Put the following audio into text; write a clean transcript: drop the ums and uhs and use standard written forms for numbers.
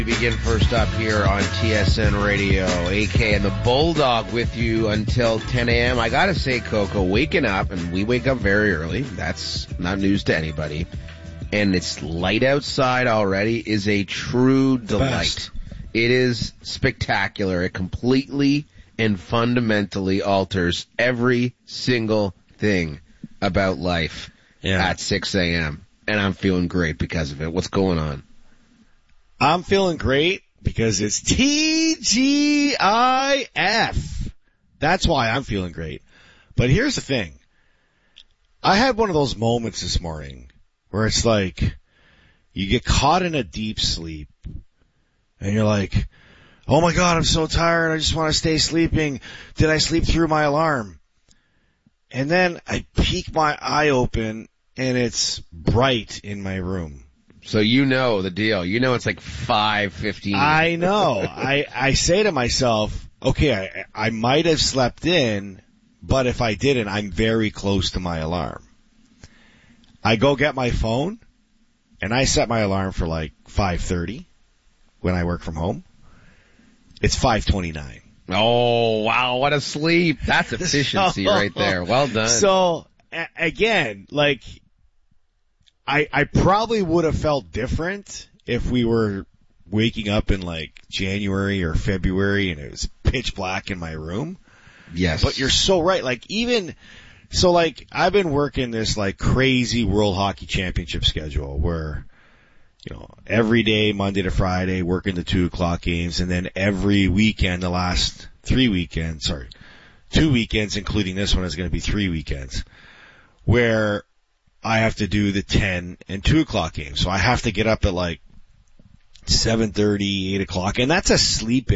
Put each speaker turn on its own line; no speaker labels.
We begin first up here on TSN Radio. AK and the Bulldog with you until 10 a.m. I gotta say, Coco, waking up, and we wake up very early. That's not news to anybody. And it's light outside already is a true delight. It is spectacular. It completely and fundamentally alters every single thing about life at 6 a.m. And I'm feeling great because of it. What's going on?
I'm feeling great because it's TGIF. That's why I'm feeling great. But here's the thing. I had one of those moments this morning where it's like you get caught in a deep sleep and you're like, oh my God, I'm so tired. I just want to stay sleeping. Did I sleep through my alarm? And then I peek my eye open and it's bright in my room.
So you know the deal. You know it's like 5:15.
I know. I say to myself, okay, I might have slept in, but if I didn't, I'm very close to my alarm. I go get my phone, and I set my alarm for like 5:30 when I work from home. It's 5:29.
Oh, wow, what a sleep. That's efficiency right there. Well done.
So, again, like, I probably would have felt different if we were waking up in like January or February and it was pitch black in my room.
Yes.
But you're so right. Like so like I've been working this like crazy World Hockey Championship schedule where, you know, every day, Monday to Friday, working the 2:00 games, and then every weekend, the last 2 weekends, including this one is going to be 3 weekends, where I have to do the 10 and 2:00 games. So I have to get up at like 7:30, 8:00, and that's a sleep